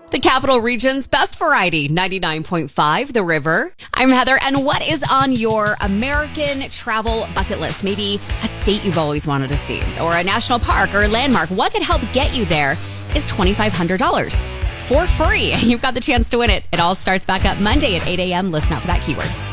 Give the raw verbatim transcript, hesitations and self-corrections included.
The Capital Region's best variety, ninety-nine point five, The River. I'm Heather, and what is on your American travel bucket list? Maybe a state you've always wanted to see, or a national park or landmark. What could help get you there is twenty-five hundred dollars for free. You've got the chance to win it. It all starts back up Monday at eight a.m. Listen out for that keyword.